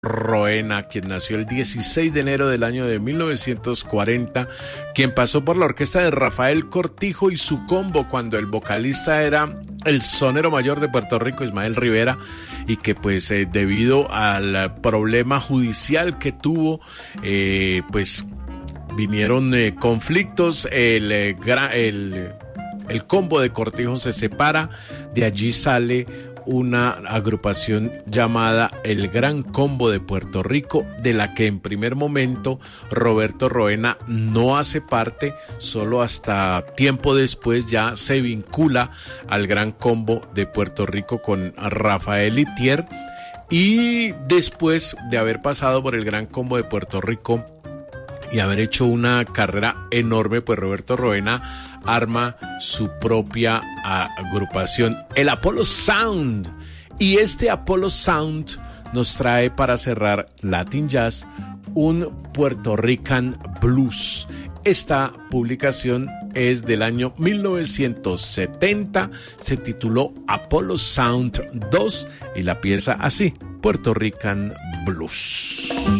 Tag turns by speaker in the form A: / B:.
A: Roena, quien nació el 16 de enero del año de 1940, quien pasó por la orquesta de Rafael Cortijo y su combo cuando el vocalista era el sonero mayor de Puerto Rico, Ismael Rivera, y que pues debido al problema judicial que tuvo, pues vinieron conflictos, el combo de Cortijo se separa, de allí sale una agrupación llamada El Gran Combo de Puerto Rico, de la que en primer momento Roberto Roena no hace parte, solo hasta tiempo después ya se vincula al Gran Combo de Puerto Rico con Rafael Itier, y después de haber pasado por el Gran Combo de Puerto Rico y haber hecho una carrera enorme, pues Roberto Roena arma su propia agrupación, el Apollo Sound. Y este Apollo Sound nos trae para cerrar Latin Jazz un Puerto Rican Blues. Esta publicación es del año 1970, se tituló Apollo Sound 2 y la pieza así, Puerto Rican Blues.